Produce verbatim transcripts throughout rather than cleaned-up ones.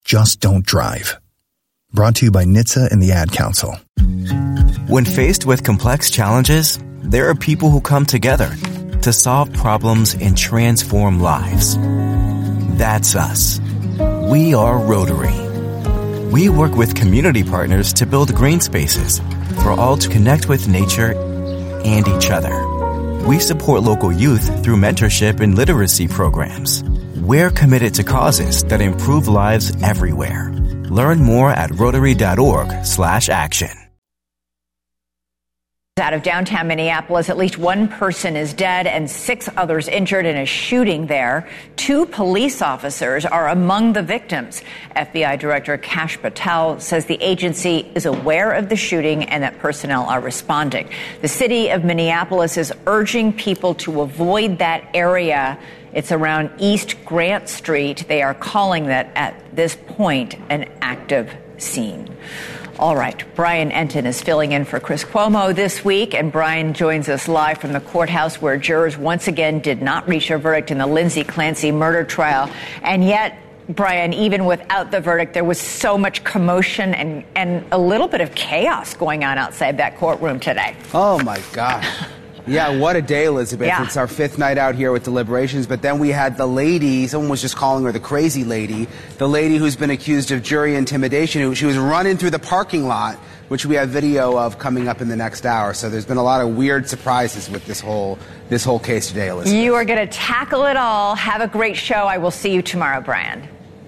just don't drive. Brought to you by N H T S A and the Ad Council. When faced with complex challenges, there are people who come together to solve problems and transform lives. That's us. We are Rotary. We work with community partners to build green spaces for all to connect with nature and each other. We support local youth through mentorship and literacy programs. We're committed to causes that improve lives everywhere. Learn more at rotary.org slash action. Out of downtown Minneapolis, at least one person is dead and six others injured in a shooting there. Two police officers are among the victims. F B I Director Kash Patel says the agency is aware of the shooting and that personnel are responding. The city of Minneapolis is urging people to avoid that area. It's around East Grant Street. They are calling that, at this point, an active scene. All right, Brian Entin is filling in for Chris Cuomo this week, and Brian joins us live from the courthouse where jurors once again did not reach a verdict in the Lindsay Clancy murder trial. And yet, Brian, even without the verdict, there was so much commotion and, and a little bit of chaos going on outside that courtroom today. Oh, my gosh. Yeah, what a day, Elizabeth. Yeah. It's our fifth night out here with deliberations, but then we had the lady, someone was just calling her the crazy lady, the lady who's been accused of jury intimidation, who she was running through the parking lot, which we have video of coming up in the next hour. So there's been a lot of weird surprises with this whole this whole case today, Elizabeth. You are going to tackle it all. Have a great show. I will see you tomorrow, Brian.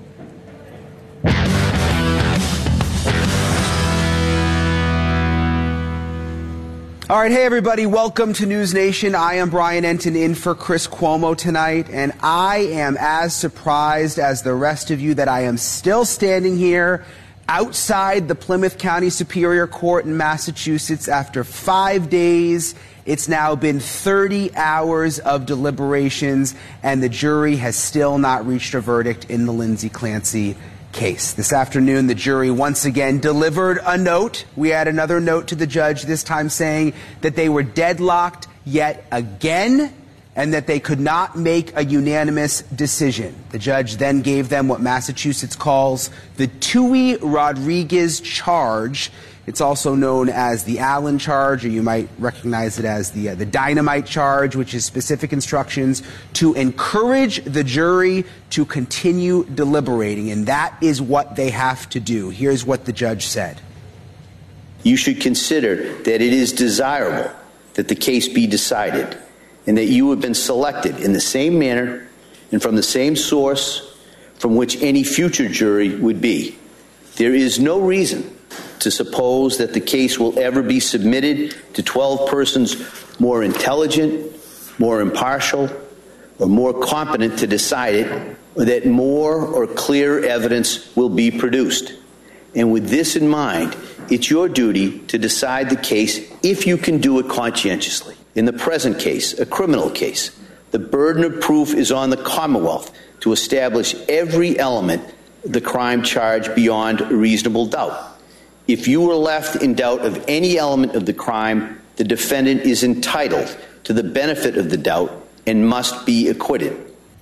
All right, hey everybody, welcome to News Nation. I am Brian Entin in for Chris Cuomo tonight, and I am as surprised as the rest of you that I am still standing here outside the Plymouth County Superior Court in Massachusetts after five days. It's now been thirty hours of deliberations, and the jury has still not reached a verdict in the Lindsay Clancy case. This afternoon, the jury once again delivered a note. We had another note to the judge, this time saying that they were deadlocked yet again and that they could not make a unanimous decision. The judge then gave them what Massachusetts calls the Tuohy-Rodriguez charge. It's also known as the Allen charge, or you might recognize it as the uh, the dynamite charge, which is specific instructions to encourage the jury to continue deliberating, and that is what they have to do. Here's what the judge said. You should consider that it is desirable that the case be decided and that you have been selected in the same manner and from the same source from which any future jury would be. There is no reason to suppose that the case will ever be submitted to twelve persons more intelligent, more impartial, or more competent to decide it, or that more or clearer evidence will be produced. And with this in mind, it's your duty to decide the case if you can do it conscientiously. In the present case, a criminal case, the burden of proof is on the Commonwealth to establish every element of the crime charged beyond a reasonable doubt. If you were left in doubt of any element of the crime, the defendant is entitled to the benefit of the doubt and must be acquitted.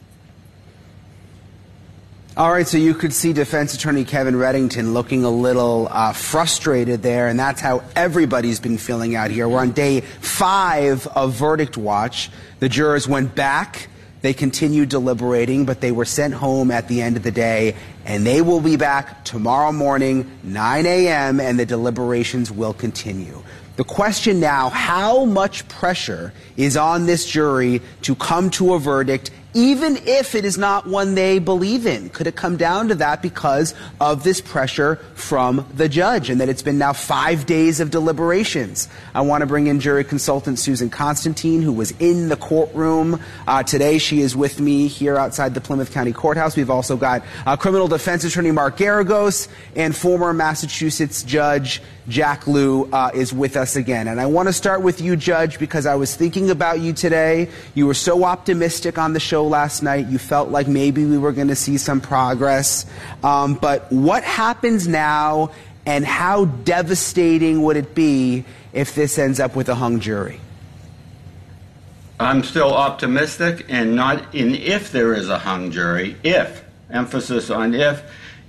All right, so you could see defense attorney Kevin Reddington looking a little uh, frustrated there, and that's how everybody's been feeling out here. We're on day five of verdict watch. The jurors went back. They continued deliberating, but they were sent home at the end of the day, and they will be back tomorrow morning, nine a.m., and the deliberations will continue. The question now, how much pressure is on this jury to come to a verdict, even if it is not one they believe in? Could it come down to that because of this pressure from the judge and that it's been now five days of deliberations? I want to bring in jury consultant Susan Constantine, who was in the courtroom uh, today. She is with me here outside the Plymouth County Courthouse. We've also got uh, criminal defense attorney Mark Garagos and former Massachusetts Judge Jack Lew uh, is with us again. And I want to start with you, Judge, because I was thinking about you today. You were so optimistic on the show last night. You felt like maybe we were going to see some progress. Um, but what happens now, and how devastating would it be if this ends up with a hung jury? I'm still optimistic, and not in if there is a hung jury, if, emphasis on if,